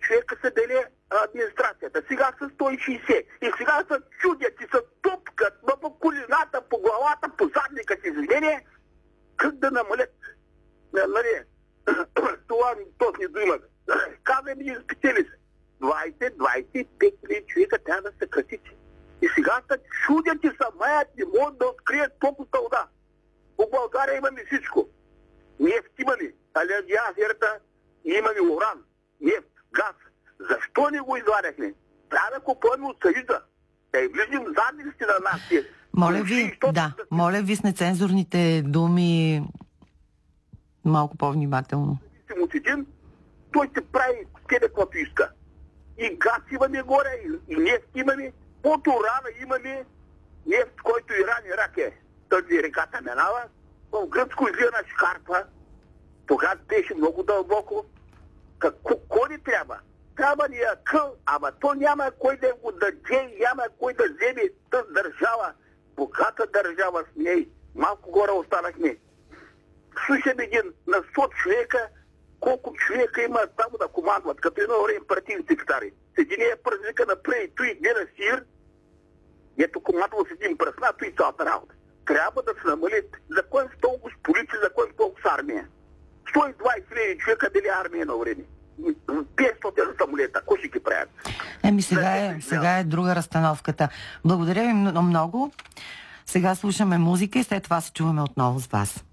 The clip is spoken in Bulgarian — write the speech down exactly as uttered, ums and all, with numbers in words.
човека се дели администрацията. Сега са сто и шейсет. И сега са чудят и са топкат по колината, по главата, по задника си извинение, как да намалят. Нали, това този дуимък. Казвам и специалист. двайсет до двайсет и пет хиляди човека трябва да се красите. И сега са чудят и са маят, не могат да открият топлата вода. В България имаме всичко. Нефт имаме, алергиазерата, имаме уран, нефт, газ. Защо не го извадяхме? Трябва да купуваме от Съюза. Да и влизим задниците на нас. Моля ви, да, моля ви с нецензурните думи малко по-внимателно. От един, той се прави тебе каквото иска. И газ имаме горе, и, и нефт имаме, от урана имаме нефт, който Иран, Ирак е. Тази реката минава, в гръцко излияна шкарпа. Тогава беше много дълбоко. Какво ко ни трябва? Трябва ни е къл, ама то няма кой да го даде, няма кой да вземе тази държава. Богата държава с ней. Малко горе останахме. Слушам един на сто човека, колко човека има само да командват, като едно време партийни секретари. С единия пръзника напред, той гледа сир, ето командвал с един пръснат, и цялата работа. Трябва да се намалят. За кой с толкова с полиция, за кой с толкова с армия? сто и двайсет хиляди човека били армия на време. петстотин самолета. Ако ще ги правят? Еми сега е, сега е друга разстановката. Благодаря ви много. Сега слушаме музика и след това се чуваме отново с вас.